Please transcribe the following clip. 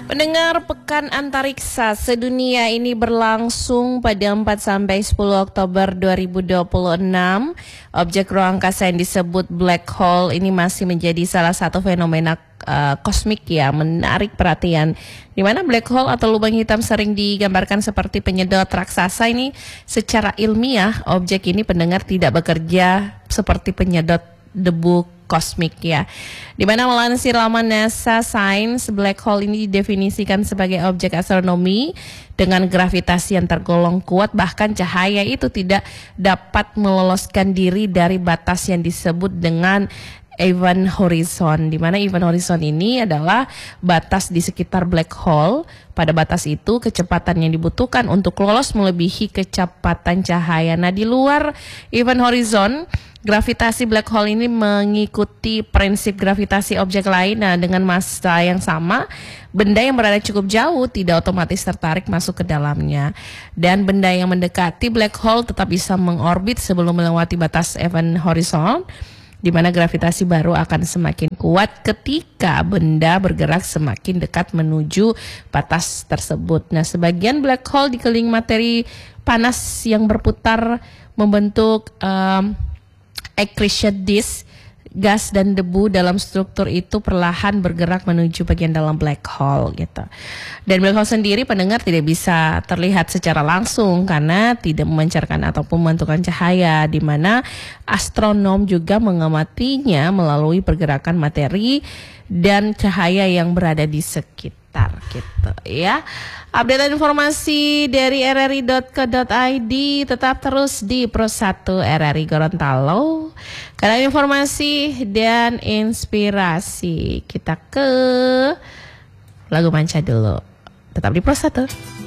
Pendengar, Pekan Antariksa Sedunia ini berlangsung pada 4-10 Oktober 2026. Objek ruang angkasa yang disebut black hole ini masih menjadi salah satu fenomena kosmik yang menarik perhatian. Di mana black hole atau lubang hitam sering digambarkan seperti penyedot raksasa. Ini secara ilmiah, objek ini pendengar tidak bekerja seperti penyedot debu kosmik ya. Di mana melansir laman NASA Science, black hole ini didefinisikan sebagai objek astronomi dengan gravitasi yang tergolong kuat, bahkan cahaya itu tidak dapat meloloskan diri dari batas yang disebut dengan event horizon. Di mana event horizon ini adalah batas di sekitar black hole. Pada batas itu kecepatan yang dibutuhkan untuk lolos melebihi kecepatan cahaya. Nah, di luar event horizon, gravitasi black hole ini mengikuti prinsip gravitasi objek lain. Nah, dengan massa yang sama, benda yang berada cukup jauh tidak otomatis tertarik masuk ke dalamnya. Dan benda yang mendekati black hole tetap bisa mengorbit sebelum melewati batas event horizon, di mana gravitasi baru akan semakin kuat ketika benda bergerak semakin dekat menuju batas tersebut. Nah, sebagian black hole dikelilingi materi panas yang berputar membentuk accretion disk. Gas dan debu dalam struktur itu perlahan bergerak menuju bagian dalam black hole gitu. Dan black hole sendiri, pendengar, tidak bisa terlihat secara langsung karena tidak memancarkan ataupun memantulkan cahaya, di mana astronom juga mengamatinya melalui pergerakan materi dan cahaya yang berada di sekitar gitu ya. Update informasi dari rri.co.id, tetap terus di Pro 1 RRI Gorontalo. Karena informasi dan inspirasi, kita ke lagu manca dulu. Tetap di Pro 1.